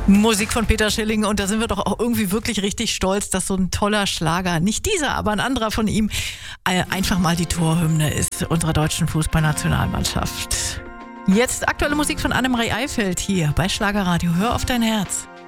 Musik von Peter Schilling, und da sind wir doch auch irgendwie wirklich richtig stolz, dass so ein toller Schlager, nicht dieser, aber ein anderer von ihm, einfach mal die Torhymne ist unserer deutschen Fußballnationalmannschaft. Jetzt aktuelle Musik von Annemarie Eifeld hier bei Schlagerradio. Hör auf dein Herz.